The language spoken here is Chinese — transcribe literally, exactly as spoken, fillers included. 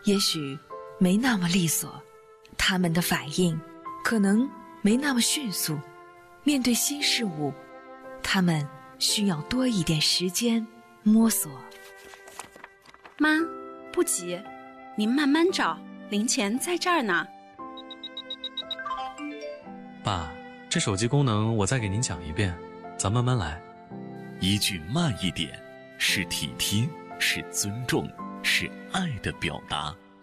也许没那么利索，他们的反应可能没那么迅速。面对新事物，他们需要多一点时间摸索。 妈，不急，您慢慢找，零钱在这儿呢。 爸，这手机功能我再给您讲一遍，咱慢慢来。 一句慢一点，是体贴，是尊重，是爱的表达。